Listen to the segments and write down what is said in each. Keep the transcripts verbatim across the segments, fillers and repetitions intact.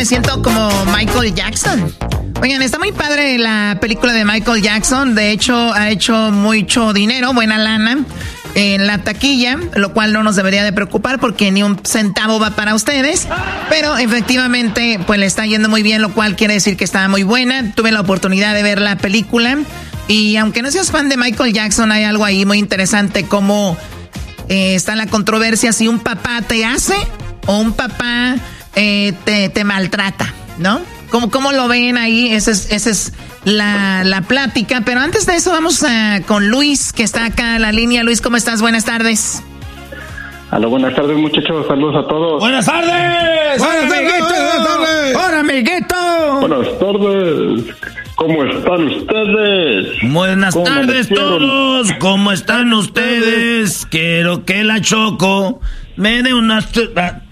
me siento como Michael Jackson. Oigan, está muy padre la película de Michael Jackson. De hecho, ha hecho mucho dinero, buena lana en la taquilla, lo cual no nos debería de preocupar porque ni un centavo va para ustedes. Pero efectivamente, pues le está yendo muy bien, lo cual quiere decir que estaba muy buena. Tuve la oportunidad de ver la película y aunque no seas fan de Michael Jackson, hay algo ahí muy interesante como eh, está la controversia si un papá te hace o un papá eh, te, te maltrata, ¿no? ¿Cómo, cómo lo ven ahí? Esa es, esa es la, la plática. Pero antes de eso vamos a, con Luis, que está acá en la línea. Luis, ¿cómo estás? Buenas tardes. Aló, buenas tardes, muchachos. Saludos a todos. ¡Buenas tardes! ¡Buenas tardes! ¡Hola, amiguito! Buenas tardes. ¿Cómo están ustedes? Buenas tardes todos. ¿Cómo están ustedes? Quiero que la Choco me dé unas... Que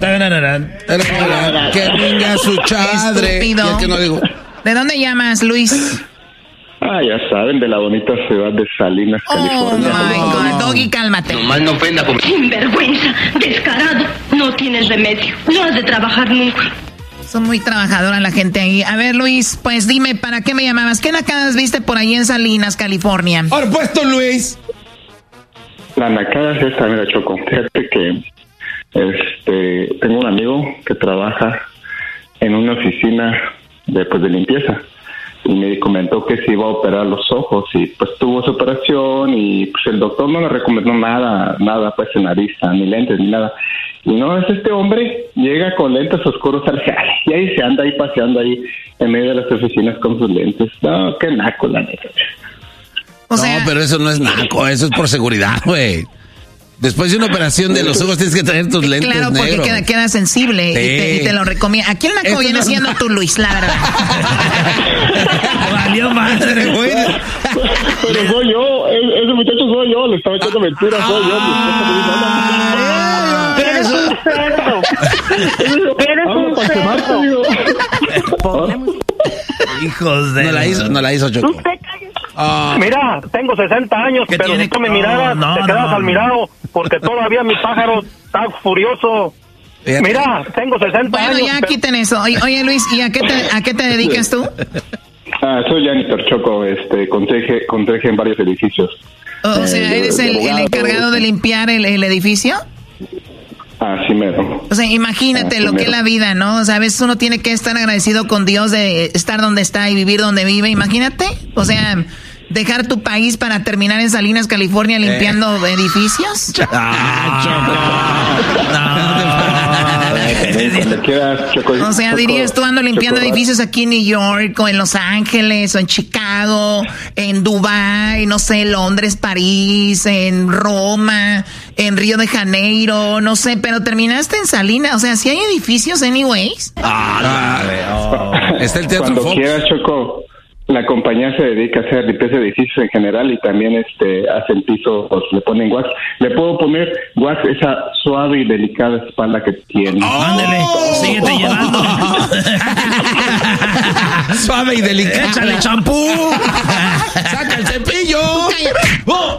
venga su chadre. Estúpido. Que no digo. ¿De dónde llamas, Luis? Ah, ya saben, de la bonita ciudad de Salinas, oh, California. Oh, my God. Doggy, cálmate. Nomás no ofenda con... Sinvergüenza, descarado. No tienes remedio. No has de trabajar nunca. Son muy trabajadora la gente ahí. A ver, Luis, pues dime, ¿para qué me llamabas? ¿Qué nacadas viste por ahí en Salinas, California? ¡Ahora puesto, Luis! La nacada es esta, mira, Choco. Fíjate que este, tengo un amigo que trabaja en una oficina de, pues, de limpieza. Y me comentó que se iba a operar los ojos y pues tuvo su operación y pues el doctor no le recomendó nada, nada pues en nariz, ni lentes, ni nada. Y no, es este hombre, llega con lentes oscuros al jale y ahí se anda ahí paseando ahí en medio de las oficinas con sus lentes. No, qué naco, la neta. O sea, no, pero eso no es naco, eso es por seguridad, güey. Después de una operación de los ojos tienes que traer tus lentes negros. Claro, porque negro. queda, queda sensible sí. y, te, y te lo recomiendo. ¿A quién naco viene no siendo tú, Luis? La verdad. Valió madre, güey. Pero soy yo, ese muchacho soy yo, le estaba echando mentiras, soy yo. Eres un cerdo. Eres un cerdo. Hijos de... No la hizo, no la hizo, Choco. Ah. Mira, tengo sesenta años, pero si tú me miraras, no, te quedas no, al mirado, porque todavía mi pájaro está furioso. Fíjate. Mira, tengo sesenta bueno, años. Bueno, ya pero... quiten eso. Oye, oye, Luis, ¿y a qué te, a qué te dedicas tú? Ah, soy janitor, Choco, este, contraje, contraje en varios edificios. O, o sea, ¿eres el, el encargado de limpiar el, el edificio? Así mero. O sea, imagínate Así lo mero. que es la vida, ¿no? O sea, a veces uno tiene que estar agradecido con Dios de estar donde está y vivir donde vive. Imagínate, o sea, dejar tu país para terminar en Salinas, California, limpiando eh. edificios. O sea, dirías tú ando limpiando edificios aquí en New York, o en Los Ángeles, o en Chicago, en Dubái, no sé, Londres, París, en Roma, en Río de Janeiro, no sé, pero terminaste en Salinas. O sea, si hay edificios, anyways. Ah, oh. Está el Teatro Cuando Fox. quieras, Choco. La compañía se dedica a hacer limpieza de edificios en general y también este hacen piso, pues, le ponen wax. Le puedo poner wax, esa suave y delicada espalda que tiene. Oh, ándale, síguete llevando. Suave y delicada. Échale champú. Saca el cepillo. Oh.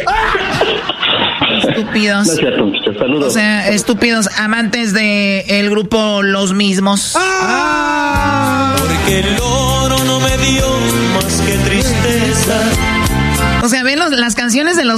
Estúpidos. No es cierto, muchachos. Saludos. O sea, estúpidos amantes de el grupo Los Mismos. Ah, porque el oro no me dio más que tristeza. O sea, ven los, las canciones de los